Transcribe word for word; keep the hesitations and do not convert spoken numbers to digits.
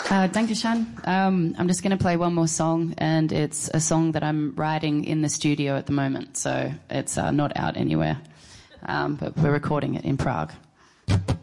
Uh, Dankeschön. Um, I'm just going to play one more song, and it's a song that I'm writing in the studio at the moment, so it's uh, not out anywhere, um, but we're recording it in Prague.